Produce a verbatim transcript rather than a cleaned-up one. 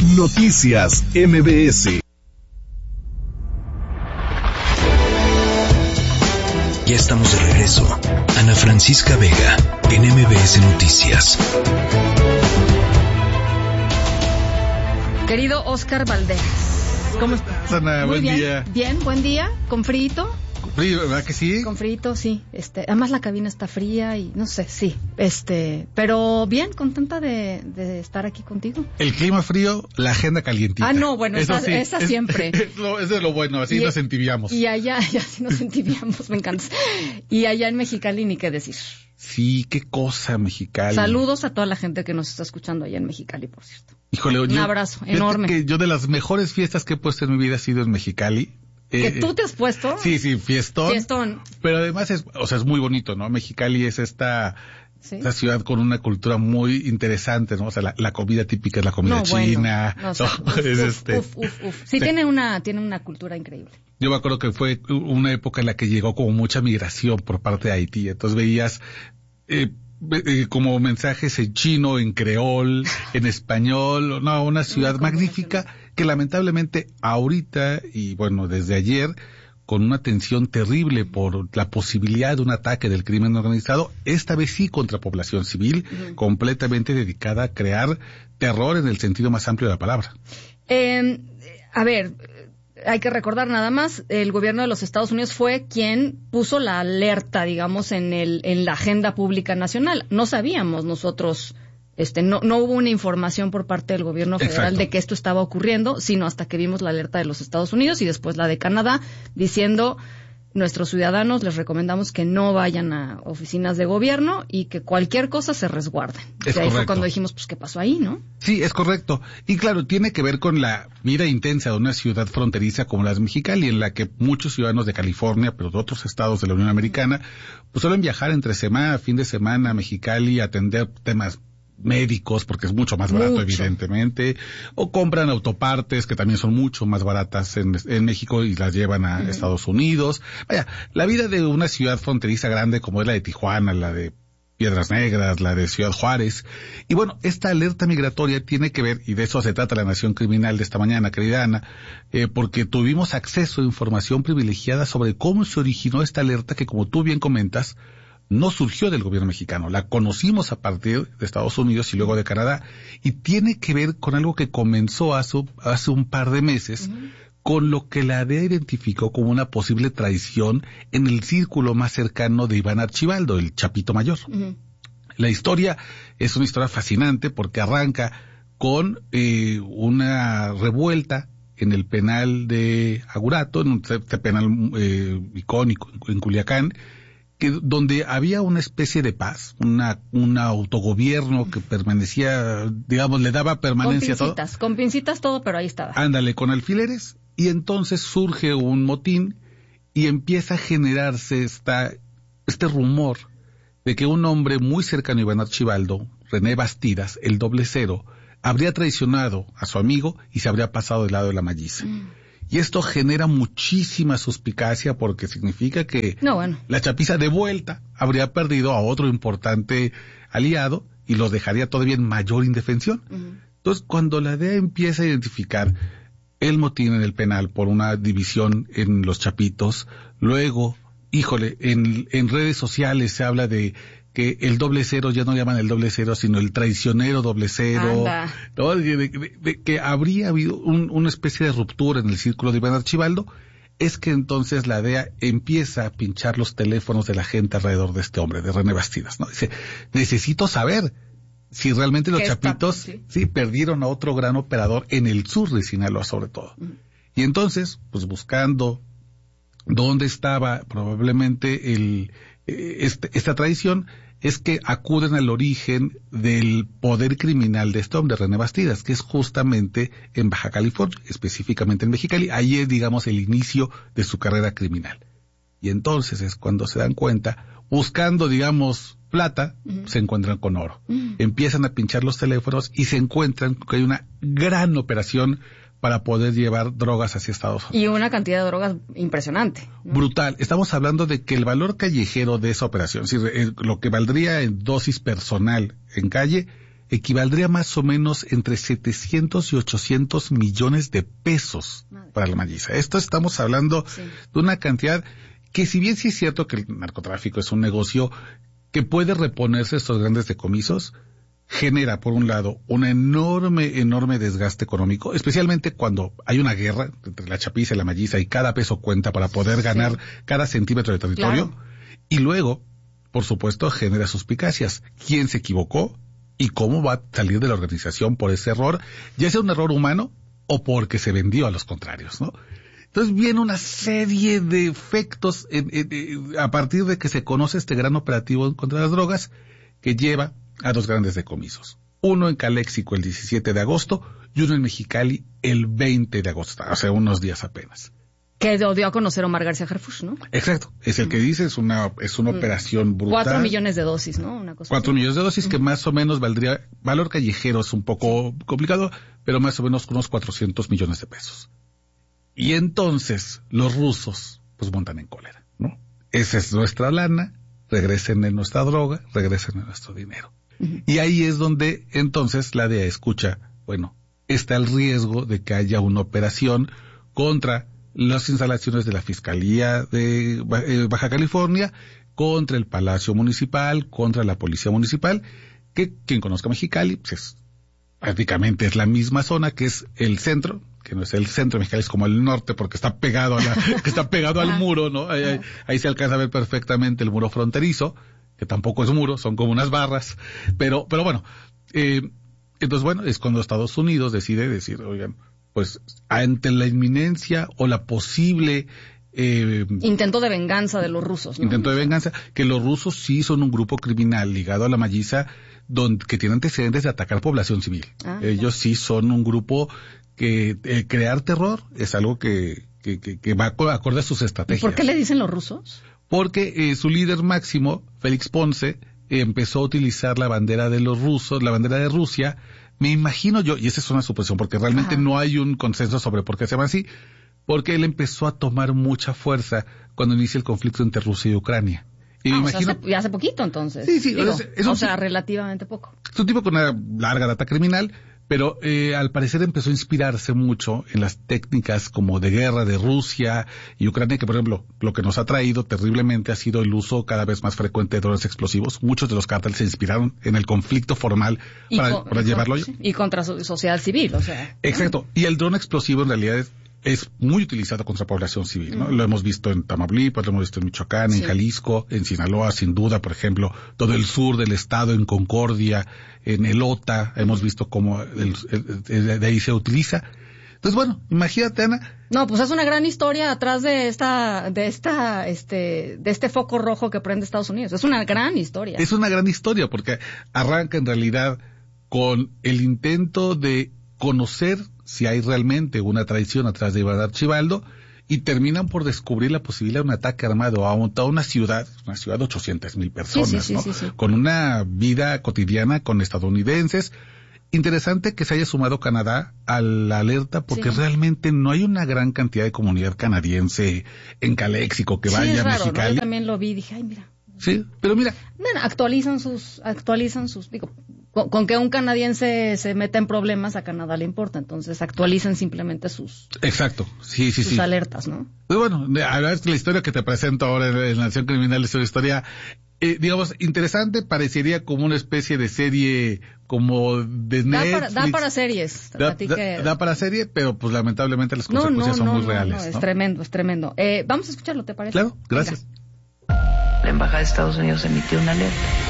Noticias M B S. Ya estamos de regreso. Ana Francisca Vega, en M B S Noticias. Querido Oscar Valdés, ¿cómo estás? Ana, Muy buen bien. día. Bien, buen día, con frito. Con frío, ¿verdad que sí? Con frito, sí. Este, además la cabina está fría y no sé, sí. Este, pero bien, contenta de, de estar aquí contigo. El clima frío, la agenda calientita. Ah, no, bueno, Eso esa, sí, esa es, siempre. Es, lo, es de lo bueno, así y, nos entibiamos. Y allá, ya sí nos entibiamos, me encanta. Y allá en Mexicali ni qué decir. Sí, qué cosa, Mexicali. Saludos a toda la gente que nos está escuchando allá en Mexicali, por cierto. Híjole, un yo, abrazo enorme. Que yo de las mejores fiestas que he puesto en mi vida ha sido en Mexicali. ¿Que eh, tú te has puesto? Sí, sí, fiestón. Fiestón. Pero además es, o sea, es muy bonito, ¿no? Mexicali es esta, ¿sí? Esta ciudad con una cultura muy interesante, ¿no? O sea, la, la comida típica es la comida no, china. Bueno. No, o sea, ¿no? uf, es uf, este, uf, uf, uf. Sí, te, tiene una, tiene una cultura increíble. Yo me acuerdo que fue una época en la que llegó como mucha migración por parte de Haití. Entonces veías, eh, Eh, como mensajes en chino, en creol, en español, no, una ciudad una magnífica que lamentablemente ahorita y bueno, desde ayer, con una tensión terrible por la posibilidad de un ataque del crimen organizado, esta vez sí contra población civil, uh-huh. completamente dedicada a crear terror en el sentido más amplio de la palabra. Eh, a ver... Hay que recordar nada más, el gobierno de los Estados Unidos fue quien puso la alerta, digamos, en el en la agenda pública nacional. No sabíamos nosotros, este, no no hubo una información por parte del gobierno federal Exacto. de que esto estaba ocurriendo, sino hasta que vimos la alerta de los Estados Unidos y después la de Canadá, diciendo nuestros ciudadanos les recomendamos que no vayan a oficinas de gobierno y que cualquier cosa se resguarden. Es y ahí correcto. Fue cuando dijimos, pues, ¿qué pasó ahí, no? Sí, es correcto. Y claro, tiene que ver con la vida intensa de una ciudad fronteriza como la de Mexicali, en la que muchos ciudadanos de California, pero de otros estados de la Unión Americana, pues suelen viajar entre semana, fin de semana a Mexicali a atender temas médicos, porque es mucho más barato, mucho. evidentemente, o compran autopartes, que también son mucho más baratas en, en México y las llevan a uh-huh. Estados Unidos. Vaya, la vida de una ciudad fronteriza grande como es la de Tijuana, la de Piedras Negras, la de Ciudad Juárez. Y bueno, esta alerta migratoria tiene que ver, y de eso se trata la Nación Criminal de esta mañana, querida Ana, eh, porque tuvimos acceso a información privilegiada sobre cómo se originó esta alerta que, como tú bien comentas, no surgió del gobierno mexicano, la conocimos a partir de Estados Unidos y luego de Canadá, y tiene que ver con algo que comenzó hace, hace un par de meses, uh-huh. con lo que la D E A identificó como una posible traición en el círculo más cercano de Iván Archibaldo, el Chapito Mayor. Uh-huh. La historia es una historia fascinante porque arranca con eh, una revuelta en el penal de Agurato, en un este penal eh, icónico en Culiacán, que donde había una especie de paz, una un autogobierno que permanecía, digamos, le daba permanencia a todo. Con pincitas, con pincitas todo, pero ahí estaba. Ándale, con alfileres, y entonces surge un motín y empieza a generarse esta este rumor de que un hombre muy cercano a Iván Archibaldo, René Bastidas, el doble cero, habría traicionado a su amigo y se habría pasado del lado de la Malliza. Mm. Y esto genera muchísima suspicacia porque significa que no, bueno. la chapiza de vuelta habría perdido a otro importante aliado y los dejaría todavía en mayor indefensión. Uh-huh. Entonces, cuando la D E A empieza a identificar el motín en el penal por una división en los Chapitos, luego, híjole, en, en redes sociales se habla de que el doble cero ya no llaman el doble cero, sino el traicionero doble cero, ¿no? de, de, de, de, que habría habido un, una especie de ruptura en el círculo de Iván Archibaldo, es que entonces la D E A empieza a pinchar los teléfonos de la gente alrededor de este hombre, de René Bastidas, ¿no? Dice, necesito saber si realmente los Chapitos está, ¿sí? sí perdieron a otro gran operador en el sur de Sinaloa sobre todo. Uh-huh. Y entonces, pues buscando dónde estaba probablemente el Este, esta traición, es que acuden al origen del poder criminal de este hombre, René Bastidas, que es justamente en Baja California, específicamente en Mexicali. Ahí es, digamos, el inicio de su carrera criminal. Y entonces es cuando se dan cuenta, buscando, digamos, plata, uh-huh. se encuentran con oro. Uh-huh. Empiezan a pinchar los teléfonos y se encuentran que hay una gran operación para poder llevar drogas hacia Estados Unidos. Y una cantidad de drogas impresionante, ¿no? Brutal. Estamos hablando de que el valor callejero de esa operación, si lo que valdría en dosis personal en calle, equivaldría más o menos entre setecientos y ochocientos millones de pesos Madre. Para la Malliza. Esto estamos hablando sí. de una cantidad que, si bien sí es cierto que el narcotráfico es un negocio que puede reponerse estos grandes decomisos, genera, por un lado, un enorme, enorme desgaste económico, especialmente cuando hay una guerra entre la chapiza y la Malliza y cada peso cuenta para poder ganar sí. cada centímetro de territorio. Claro. Y luego, por supuesto, genera suspicacias. ¿Quién se equivocó? ¿Y cómo va a salir de la organización por ese error? Ya sea un error humano o porque se vendió a los contrarios, ¿no? Entonces viene una serie de efectos en, en, en, a partir de que se conoce este gran operativo contra las drogas que lleva a dos grandes decomisos. Uno en Caléxico el diecisiete de agosto y uno en Mexicali el veinte de agosto, o sea, unos días apenas. Que dio a conocer Omar García Harfuch, ¿no? Exacto, es el que dice, es una es una mm. operación brutal. Cuatro millones de dosis, ¿no? Una cosa Cuatro así. millones de dosis, mm. que más o menos valdría, valor callejero es un poco complicado, pero más o menos unos cuatrocientos millones de pesos. Y entonces los rusos pues montan en cólera, ¿no? Esa es nuestra lana, regresen en nuestra droga, regresen en nuestro dinero. Uh-huh. Y ahí es donde entonces la D E A escucha, bueno, está el riesgo de que haya una operación contra las instalaciones de la Fiscalía de Baja California, contra el Palacio Municipal, contra la Policía Municipal, que quien conozca Mexicali, pues es, prácticamente es la misma zona, que es el centro, que no es el centro de Mexicali, es como el norte, porque está pegado a la, que está pegado al muro, ¿no? Ahí, ahí, ahí se alcanza a ver perfectamente el muro fronterizo, que tampoco es muro, son como unas barras, pero, pero bueno, eh, entonces bueno, es cuando Estados Unidos decide decir, oigan, pues ante la inminencia o la posible eh, intento de venganza de los rusos, ¿no? Intento de venganza, que los rusos sí son un grupo criminal ligado a la Malliza, donde, que tiene antecedentes de atacar población civil. Ah, Ellos claro. sí son un grupo que eh, crear terror es algo que, que, que, que va acorde a sus estrategias. ¿Y por qué le dicen los rusos? Porque eh, su líder máximo, Félix Ponce, eh, empezó a utilizar la bandera de los rusos, la bandera de Rusia. Me imagino yo, y esa es una suposición, porque realmente Ajá. no hay un consenso sobre por qué se llama así, porque él empezó a tomar mucha fuerza cuando inicia el conflicto entre Rusia y Ucrania. Y ah, me o imagino... sea, hace, hace poquito entonces. Sí, sí. Digo, es, es un, o sea, relativamente poco. Es un tipo con una larga data criminal, pero eh, al parecer empezó a inspirarse mucho en las técnicas como de guerra de Rusia y Ucrania, que por ejemplo, lo que nos ha traído terriblemente ha sido el uso cada vez más frecuente de drones explosivos. Muchos de los cárteles se inspiraron en el conflicto formal para, con, para llevarlo sí, y contra su sociedad civil, o sea. Exacto. Y el dron explosivo en realidad es, es muy utilizado contra población civil, ¿no? Mm. Lo hemos visto en Tamaulipas, lo hemos visto en Michoacán, sí. en Jalisco, en Sinaloa, sin duda, por ejemplo, todo el sur del estado, en Concordia, en Elota, hemos visto cómo el, el, el, de ahí se utiliza. Entonces, bueno, imagínate, Ana. No, pues es una gran historia atrás de esta, de esta, este, de este foco rojo que prende Estados Unidos. Es una gran historia. Es una gran historia porque arranca en realidad con el intento de conocer si hay realmente una traición atrás de Iván Archibaldo, y terminan por descubrir la posibilidad de un ataque armado a una ciudad, una ciudad de ochocientas mil personas, sí, sí, ¿no? Sí, sí, sí. Con una vida cotidiana con estadounidenses. Interesante que se haya sumado Canadá a la alerta, porque sí. realmente no hay una gran cantidad de comunidad canadiense en Caléxico que sí, vaya es raro, a Mexicali. ¿no? Yo también lo vi y dije, ay, mira. Sí, pero mira. Bueno, actualizan sus, actualizan sus, digo, con, con que un canadiense se meta en problemas, a Canadá le importa, entonces actualizan simplemente sus. Exacto, sí, sí, sus sí. alertas, ¿no? Pues bueno, a ver, la historia que te presento ahora en, en Nación Criminal es una historia, eh, digamos, interesante, parecería como una especie de serie, como de Netflix. Da para, da para series. Da, que... da, da para serie, pero pues lamentablemente las no, consecuencias no, son no, muy no, reales. No, es ¿no? tremendo, es tremendo. Eh, vamos a escucharlo, ¿te parece? Claro, gracias. Venga. La Embajada de Estados Unidos emitió una alerta.